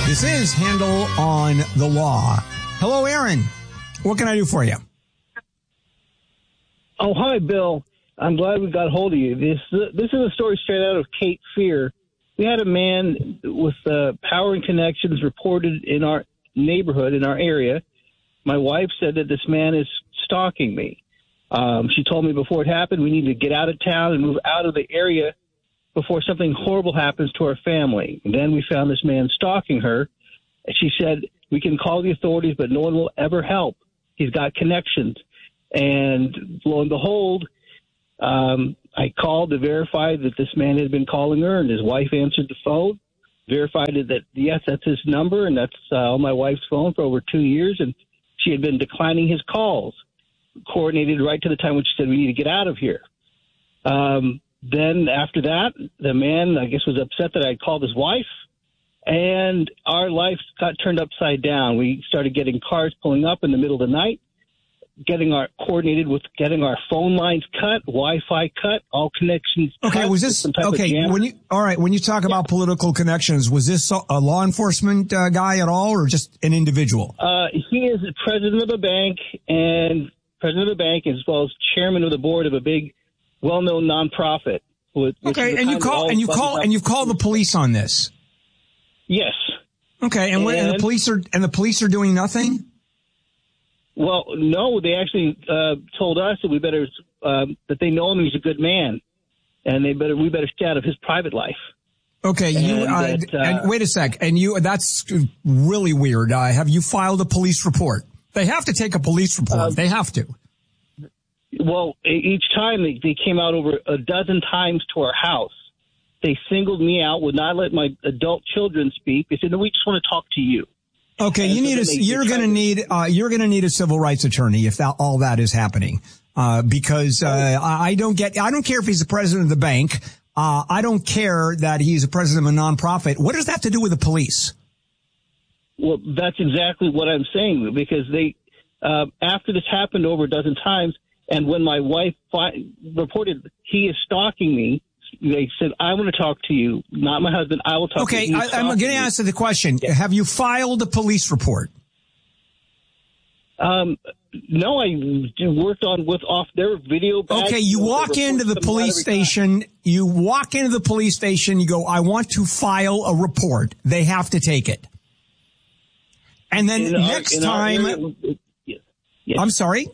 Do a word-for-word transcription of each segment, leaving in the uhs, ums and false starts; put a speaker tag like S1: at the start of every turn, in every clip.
S1: This is Handel on the Law. Hello, Aaron. What can I do for you?
S2: Oh, hi, Bill. I'm glad we got hold of you. This this is a story straight out of Cape Fear. We had a man with uh, power and connections reported in our neighborhood, in our area. My wife said that this man is stalking me. Um, she told me before it happened, we need to get out of town and move out of the area before something horrible happens to our family. And then we found this man stalking her. And she said, we can call the authorities, but no one will ever help. He's got connections. And lo and behold, um, I called to verify that this man had been calling her, and his wife answered the phone, verified that, yes, that's his number, and that's uh, on my wife's phone for over two years, and she had been declining his calls, coordinated right to the time when she said, we need to get out of here. Um, then after that, the man, I guess, was upset that I had called his wife, and our life got turned upside down. We started getting cars pulling up in the middle of the night, getting our coordinated with getting our phone lines cut, Wi-Fi cut, all connections.
S1: Okay,
S2: cut,
S1: was this okay? When you all right, when you talk yeah. about political connections, was this a law enforcement uh, guy at all, or just an individual?
S2: Uh, he is the president of a bank and president of the bank, as well as chairman of the board of a big, well-known nonprofit. With,
S1: okay, and you call and you call and you've called the police on this.
S2: Yes.
S1: Okay, and, and, and the police are and the police are doing nothing.
S2: Well, no, they actually uh, told us that we better uh, that they know him. He's a good man, and they better we better stay out of his private life.
S1: Okay, and you uh, that, uh, and wait a sec, and you that's really weird. Uh, have you filed a police report? They have to take a police report. Uh, they have to.
S2: Well, each time they, they came out over a dozen times to our house. They singled me out, would not let my adult children speak. They said, "No, we just want to talk to you."
S1: Okay, and you so need a, you're going to need, uh, you're going to need a civil rights attorney if that, all that is happening. Uh, because, uh, I don't get, I don't care if he's the president of the bank. Uh, I don't care that he's a president of a nonprofit. What does that have to do with the police?
S2: Well, that's exactly what I'm saying, because they, uh, after this happened over a dozen times, and when my wife fi- reported he is stalking me, they said, I want to talk to you, not my husband. I will talk
S1: okay,
S2: to you.
S1: Okay, I'm going to answer the question. Yeah. Have you filed a police report?
S2: Um, no, I worked on with off their video.
S1: Okay, you walk into the police station. Time. You walk into the police station. You go, I want to file a report. They have to take it. And then in next our, time, area, yes. Yes. I'm sorry?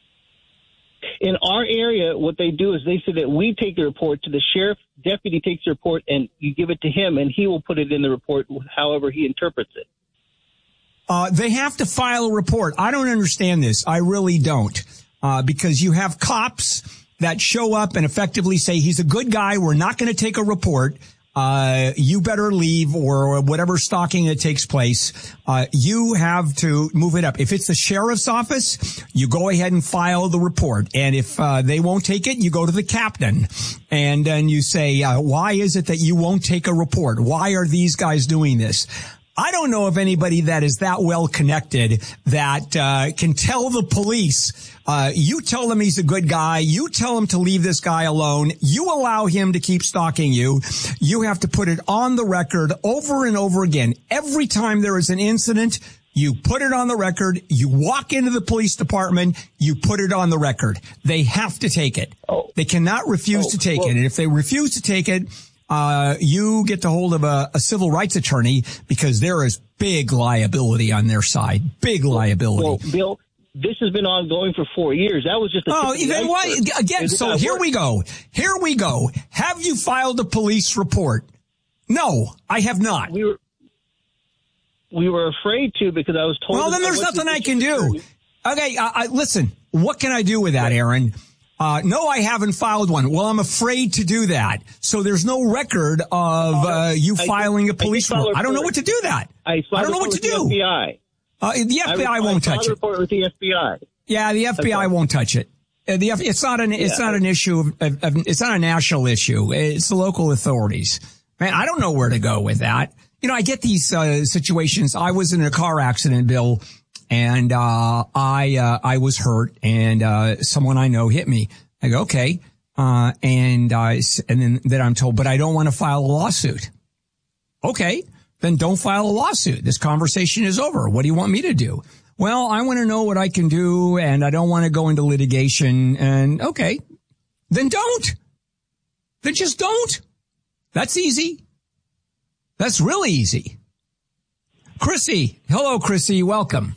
S2: In our area, what they do is they say that we take the report to the sheriff, deputy takes the report, and you give it to him, and he will put it in the report however he interprets it.
S1: Uh, they have to file a report. I don't understand this. I really don't. Uh, because you have cops that show up and effectively say, he's a good guy. We're not going to take a report. Uh, you better leave, or whatever stalking that takes place. Uh, you have to move it up. If it's the sheriff's office, you go ahead and file the report. And if, uh, they won't take it, you go to the captain and then you say, uh, why is it that you won't take a report? Why are these guys doing this? I don't know of anybody that is that well connected that uh can tell the police, uh you tell them he's a good guy, you tell him to leave this guy alone, you allow him to keep stalking you. You have to put it on the record over and over again. Every time there is an incident, you put it on the record, you walk into the police department, you put it on the record. They have to take it. Oh. They cannot refuse oh, to take well, it. And if they refuse to take it, Uh, you get to hold of a, a civil rights attorney, because there is big liability on their side. Big liability.
S2: Well, Bill, this has been ongoing for four years. That was just a
S1: oh, even why again? So here we go. Here we go. Have you filed a police report? No, I have not.
S2: We were we were afraid to, because I was told.
S1: Well, then there's nothing I can do. Okay, uh, I, listen. What can I do with that, Aaron? Uh, no, I haven't filed one. Well, I'm afraid to do that. So there's no record of uh, you filing a police report. I don't know what to do that.
S2: I,
S1: I don't know what to do.
S2: The F B I.
S1: Uh, the F B I
S2: I
S1: won't touch it.
S2: report with the F B I.
S1: Yeah, the F B I won't touch it. Uh, the F- it's not an it's yeah. not an issue. Of, of, of, it's not a national issue. It's the local authorities. Man, I don't know where to go with that. You know, I get these uh, situations. I was in a car accident, Bill. And, uh, I, uh, I was hurt, and, uh, someone I know hit me. I go, okay. Uh, and, uh, and then, then I'm told, but I don't want to file a lawsuit. Okay. then don't file a lawsuit. This conversation is over. What do you want me to do? Well, I want to know what I can do, and I don't want to go into litigation. And okay, then don't. Then just don't. That's easy. That's really easy. Chrissy. Hello, Chrissy. Welcome.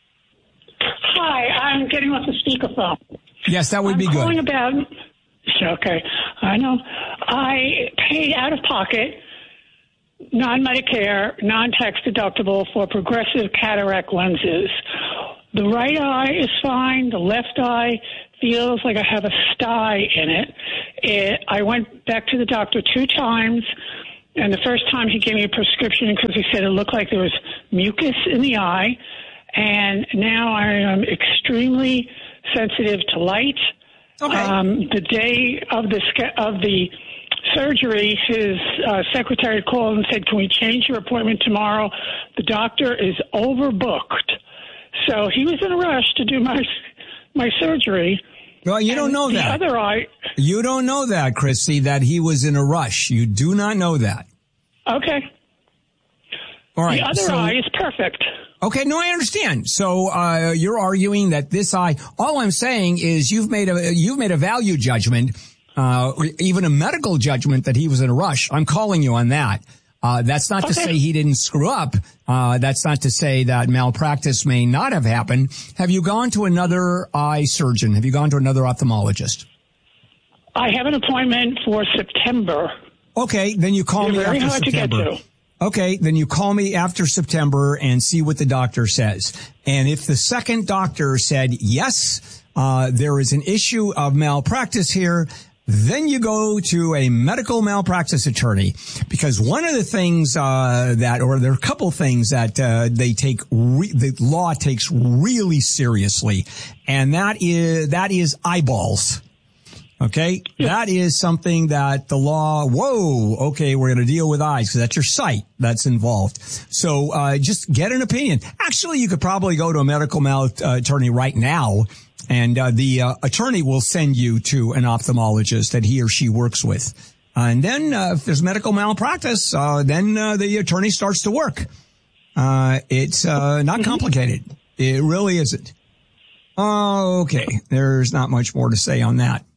S3: Hi, I'm getting off the speakerphone.
S1: Yes, that would
S3: I'm
S1: be good.
S3: I'm calling about, okay, I know. I paid out of pocket, non-Medicare, non-tax deductible for progressive cataract lenses. The right eye is fine. The left eye feels like I have a sty in it. it. I went back to the doctor two times, and the first time he gave me a prescription because he said it looked like there was mucus in the eye. And now I am extremely sensitive to light.
S1: Okay.
S3: Um, the day of the of the surgery, his uh, secretary called and said, "Can we change your appointment tomorrow?" The doctor is overbooked, so he was in a rush to do my my surgery.
S1: Well, you don't know that.
S3: The other eye.
S1: You don't know that, Christy, that he was in a rush. You do not know that.
S3: Okay.
S1: All right.
S3: The other
S1: so,
S3: eye is perfect.
S1: Okay, no, I understand. So uh you're arguing that this eye. All I'm saying is you've made a you've made a value judgment, uh, or even a medical judgment that he was in a rush. I'm calling you on that. Uh That's not
S3: okay.
S1: to say he didn't screw up. Uh That's not to say that malpractice may not have happened. Have you gone to another eye surgeon? Have you gone to another ophthalmologist?
S3: I have an appointment for September.
S1: Okay, then you call
S3: They're
S1: me
S3: very
S1: after
S3: hard
S1: September.
S3: to get to.
S1: Okay, then you call me after September and see what the doctor says. And if the second doctor said, yes, uh, there is an issue of malpractice here, then you go to a medical malpractice attorney. Because one of the things uh, that, or there are a couple things that uh, they take, re- the law takes really seriously, and that is that is eyeballs. Okay, yeah. That is something that the law, whoa, okay, we're going to deal with eyes because that's your sight that's involved. So uh just get an opinion. Actually, you could probably go to a medical mal uh, attorney right now, and uh, the uh, attorney will send you to an ophthalmologist that he or she works with. Uh, and then uh, if there's medical malpractice, uh, then uh, the attorney starts to work. Uh It's uh not complicated. It really isn't. Oh, okay, there's not much more to say on that.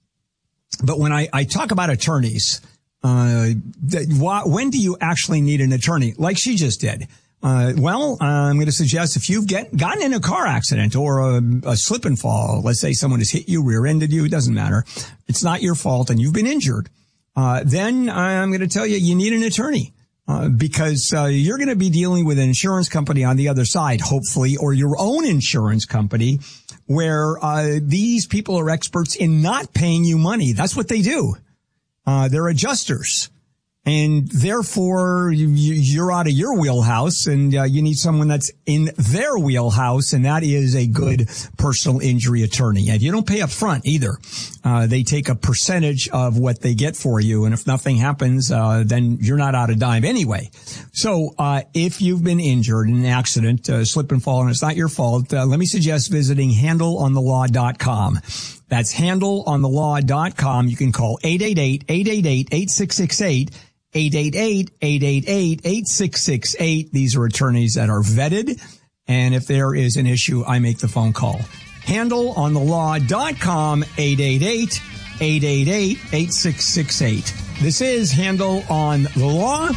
S1: But when I, I talk about attorneys, uh, that, why, when do you actually need an attorney? Like she just did. Uh, well, uh, I'm going to suggest if you've get, gotten in a car accident or a, a slip and fall, let's say someone has hit you, rear-ended you, it doesn't matter. It's not your fault and you've been injured. Uh, then I'm going to tell you, you need an attorney. Uh, because, uh, you're going to be dealing with an insurance company on the other side, hopefully, or your own insurance company, where, uh, these people are experts in not paying you money. That's what they do. Uh, they're adjusters. And therefore, you, you're out of your wheelhouse, and uh, you need someone that's in their wheelhouse, and that is a good personal injury attorney. And you don't pay up front either. Uh, they take a percentage of what they get for you, and if nothing happens, uh, then you're not out a dime anyway. So uh if you've been injured in an accident, uh, slip and fall, and it's not your fault, uh, let me suggest visiting handle on the law dot com. That's handle on the law dot com. You can call eight eight eight, eight eight eight, eight six six eight. eight eight eight, eight eight eight, eight six six eight. These are attorneys that are vetted. And if there is an issue, I make the phone call. handle on the law dot com, eight eight eight, eight eight eight, eight six six eight. This is Handle on the Law.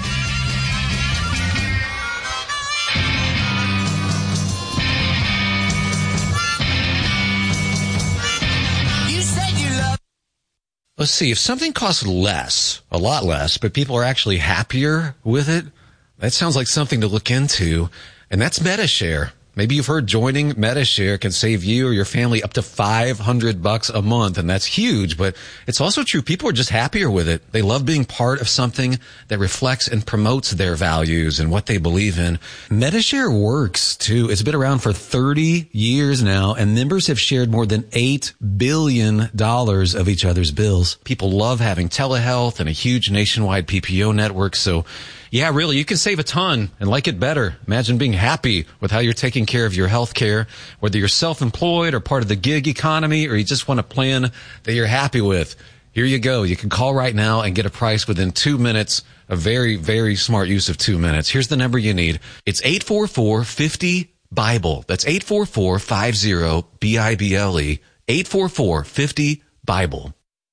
S4: Let's see, if something costs less, a lot less, but people are actually happier with it, that sounds like something to look into, and that's MediShare. Maybe you've heard joining MediShare can save you or your family up to five hundred bucks a month, and that's huge, but it's also true. People are just happier with it. They love being part of something that reflects and promotes their values and what they believe in. MediShare works, too. It's been around for thirty years now, and members have shared more than eight billion dollars of each other's bills. People love having telehealth and a huge nationwide P P O network, so yeah, really, you can save a ton and like it better. Imagine being happy with how you're taking care of your health care, whether you're self-employed or part of the gig economy, or you just want a plan that you're happy with. Here you go. You can call right now and get a price within two minutes A very, very smart use of two minutes. Here's the number you need. It's eight four four, five zero, BIBLE. That's eight four four, five zero, B I B L E. eight four four, five zero, BIBLE.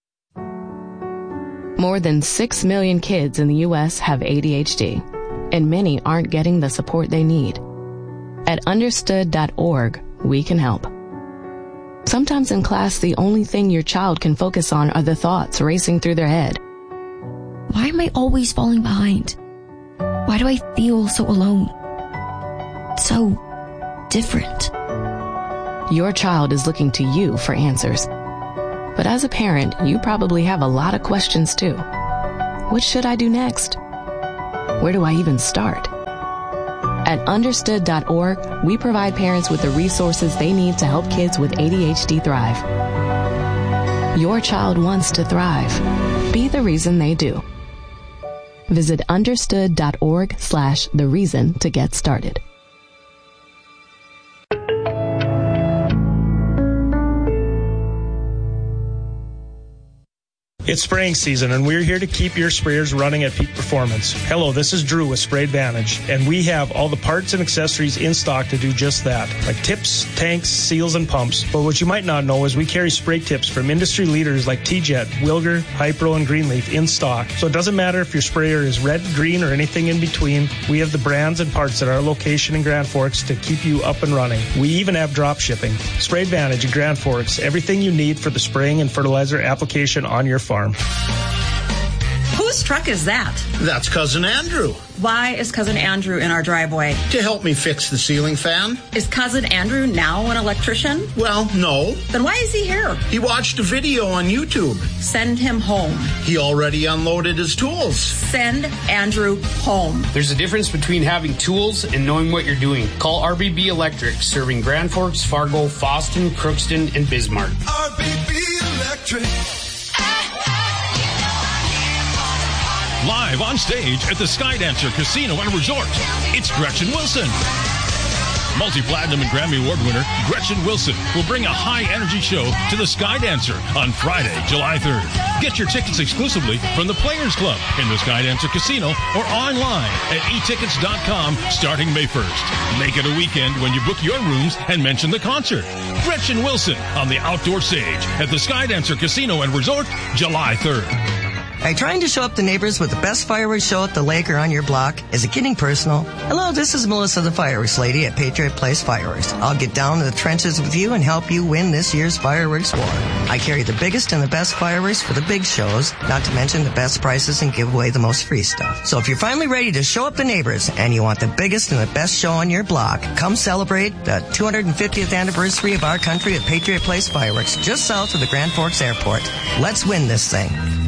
S5: More than six million kids in the U S have A D H D, and many aren't getting the support they need. At understood dot org, we can help. Sometimes in class, the only thing your child can focus on are the thoughts racing through their head.
S6: Why am I always falling behind? Why do I feel so alone? So different.
S5: Your child is looking to you for answers. But as a parent, you probably have a lot of questions too. What should I do next? Where do I even start? At understood dot org, we provide parents with the resources they need to help kids with A D H D thrive. Your child wants to thrive. Be the reason they do. Visit understood dot org slash the reason to get started.
S7: It's spraying season, and we're here to keep your sprayers running at peak performance. Hello, this is Drew with Spray Advantage, and we have all the parts and accessories in stock to do just that, like tips, tanks, seals, and pumps. But what you might not know is we carry spray tips from industry leaders like T-Jet, Wilger, Hypro, and Greenleaf in stock. So it doesn't matter if your sprayer is red, green, or anything in between. We have the brands and parts at our location in Grand Forks to keep you up and running. We even have drop shipping. Spray Advantage in Grand Forks, everything you need for the spraying and fertilizer application on your farm.
S8: Whose truck is that?
S9: That's Cousin Andrew.
S8: Why is Cousin Andrew in our driveway?
S9: To help me fix the ceiling fan.
S8: Is Cousin Andrew now an electrician?
S9: Well, no.
S8: Then why is he here?
S9: He watched a video on YouTube.
S8: Send him home.
S9: He already unloaded his tools.
S8: Send Andrew home.
S10: There's a difference between having tools and knowing what you're doing. Call R B B Electric, serving Grand Forks, Fargo, Fosston, Crookston, and Bismarck.
S11: R B B Electric.
S12: Live on stage at the Skydancer Casino and Resort, it's Gretchen Wilson. Multi-platinum and Grammy Award winner Gretchen Wilson will bring a high-energy show to the Skydancer on Friday, July third. Get your tickets exclusively from the Players Club in the Skydancer Casino or online at e tickets dot com starting May first. Make it a weekend when you book your rooms and mention the concert. Gretchen Wilson on the outdoor stage at the Skydancer Casino and Resort, July third.
S13: Are you trying to show up the neighbors with the best fireworks show at the lake or on your block? Is it getting personal? Hello, this is Melissa the Fireworks Lady at Patriot Place Fireworks. I'll get down to the trenches with you and help you win this year's fireworks war. I carry the biggest and the best fireworks for the big shows, not to mention the best prices and give away the most free stuff. So if you're finally ready to show up the neighbors and you want the biggest and the best show on your block, come celebrate the two hundred fiftieth anniversary of our country at Patriot Place Fireworks, just south of the Grand Forks Airport. Let's win this thing.